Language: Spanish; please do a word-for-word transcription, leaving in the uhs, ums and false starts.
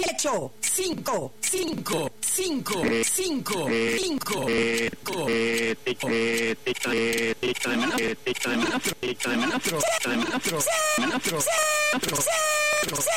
dieciocho, cinco, cinco, cinco, cinco, cinco, techo de techo de techo de menafro, techo de menafro, techo de menafro, techo de menafro, menafro, menafro.